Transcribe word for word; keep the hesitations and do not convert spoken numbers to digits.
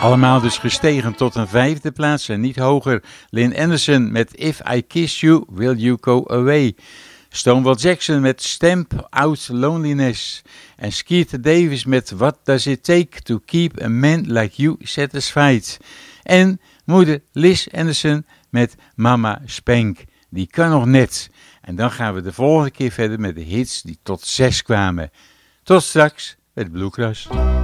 Allemaal dus gestegen tot een vijfde plaats en niet hoger. Lynn Anderson met If I Kiss You, Will You Go Away. Stonewall Jackson met Stamp Out Loneliness. En Skeeter Davis met What Does It Take to Keep a Man Like You Satisfied. En moeder Liz Anderson met Mama Spank. Die kan nog net. En dan gaan we de volgende keer verder met de hits die tot zes kwamen. Tot straks met Bluegrass.